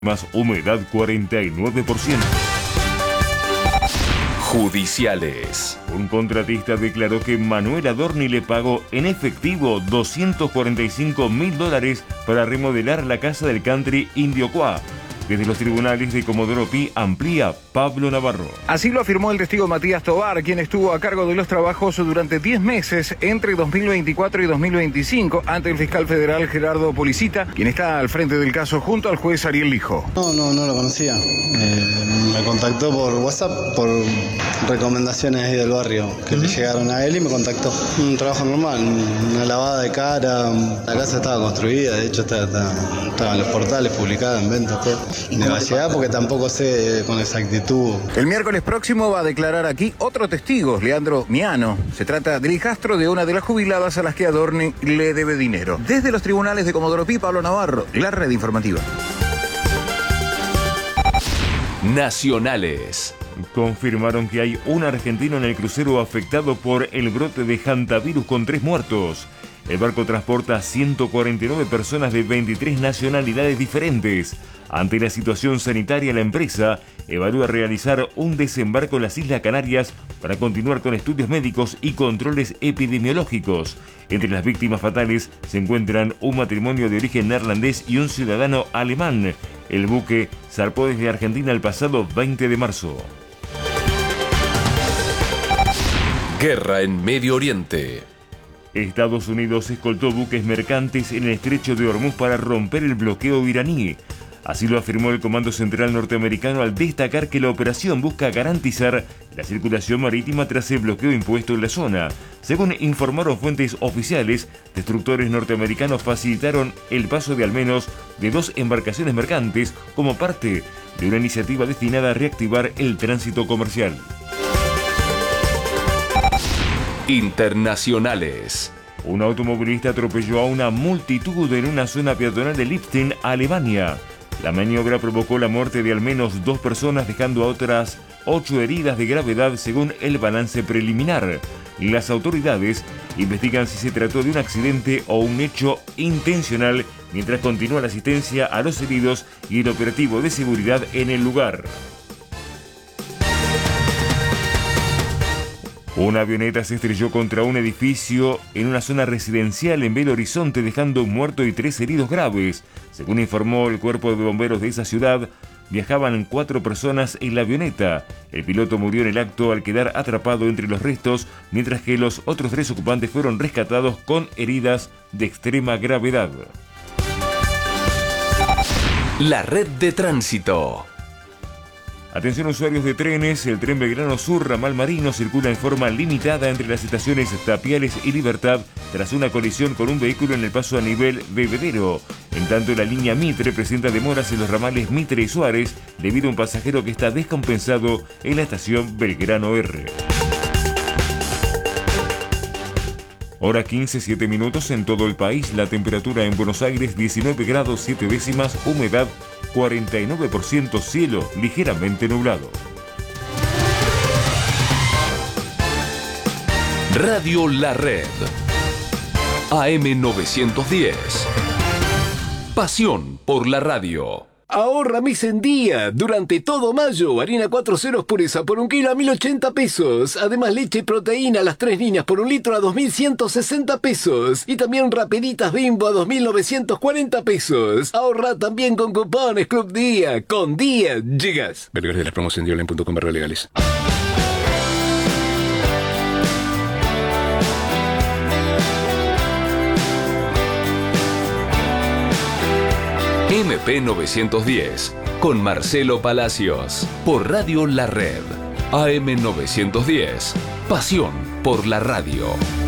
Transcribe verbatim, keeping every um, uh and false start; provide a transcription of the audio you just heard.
más humedad cuarenta y nueve por ciento. Judiciales. Un contratista declaró que Manuel Adorni le pagó en efectivo doscientos cuarenta y cinco mil dólares para remodelar la casa del country Indiocuá. Desde los tribunales de Comodoro Pi amplía Pablo Navarro. Así lo afirmó el testigo Matías Tobar, quien estuvo a cargo de los trabajos durante diez meses entre dos mil veinticuatro y dos mil veinticinco ante el fiscal federal Gerardo Policita, quien está al frente del caso junto al juez Ariel Lijo. No, no, no lo conocía. Eh, me contactó por WhatsApp por recomendaciones ahí del barrio que uh-huh. le llegaron a él y me contactó. Un trabajo normal, una lavada de cara. La casa estaba construida, de hecho está, está, estaban los portales publicados en venta, todo. Me va a llegar porque tampoco sé con exactitud. El miércoles próximo va a declarar aquí otro testigo, Leandro Miano. Se trata del hijastro de una de las jubiladas a las que Adorni le debe dinero. Desde los tribunales de Comodoro Pi, Pablo Navarro, la red informativa. Nacionales. Confirmaron que hay un argentino en el crucero afectado por el brote de hantavirus con tres muertos. El barco transporta ciento cuarenta y nueve personas de veintitrés nacionalidades diferentes. Ante la situación sanitaria, la empresa evalúa realizar un desembarco en las Islas Canarias para continuar con estudios médicos y controles epidemiológicos. Entre las víctimas fatales se encuentran un matrimonio de origen neerlandés y un ciudadano alemán. El buque zarpó desde Argentina el pasado veinte de marzo. Guerra en Medio Oriente. Estados Unidos escoltó buques mercantes en el estrecho de Hormuz para romper el bloqueo iraní. Así lo afirmó el Comando Central norteamericano al destacar que la operación busca garantizar la circulación marítima tras el bloqueo impuesto en la zona. Según informaron fuentes oficiales, destructores norteamericanos facilitaron el paso de al menos de dos embarcaciones mercantes como parte de una iniciativa destinada a reactivar el tránsito comercial. Internacionales. Un automovilista atropelló a una multitud en una zona peatonal de Liechtenstein, Alemania. La maniobra provocó la muerte de al menos dos personas, dejando a otras ocho heridas de gravedad según el balance preliminar. Las autoridades investigan si se trató de un accidente o un hecho intencional, mientras continúa la asistencia a los heridos y el operativo de seguridad en el lugar. Una avioneta se estrelló contra un edificio en una zona residencial en Belo Horizonte, dejando un muerto y tres heridos graves. Según informó el cuerpo de bomberos de esa ciudad, viajaban cuatro personas en la avioneta. El piloto murió en el acto al quedar atrapado entre los restos, mientras que los otros tres ocupantes fueron rescatados con heridas de extrema gravedad. La red de tránsito. Atención usuarios de trenes, el tren Belgrano Sur Ramal Marino circula en forma limitada entre las estaciones Tapiales y Libertad tras una colisión con un vehículo en el paso a nivel Bebedero. En tanto, la línea Mitre presenta demoras en los ramales Mitre y Suárez debido a un pasajero que está descompensado en la estación Belgrano R. Hora quince, siete minutos en todo el país. La temperatura en Buenos Aires diecinueve grados siete décimas, humedad cuarenta y nueve por ciento, cielo ligeramente nublado. Radio La Red. A M novecientos diez. Pasión por la radio. Ahorra mes en día. Durante todo mayo, harina cuatro ceros pureza por un kilo a mil ochenta pesos. Además, leche y proteína a las tres líneas por un litro a dos mil ciento sesenta pesos. Y también rapeditas Bimbo a dos mil novecientos cuarenta pesos. Ahorra también con cupones Club Día. Con Día llegas. Vergas de la promoción de online punto com barra legales. M P novecientos diez, con Marcelo Palacios, por Radio La Red. A M novecientos diez, pasión por la radio.